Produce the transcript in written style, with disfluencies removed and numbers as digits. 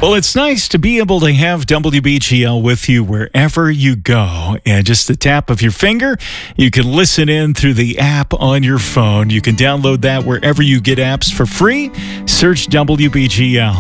Well, it's nice to be able to have WBGL with you wherever you go. And just the tap of your finger, you can listen in through the app on your phone. You can download that wherever you get apps for free. Search WBGL.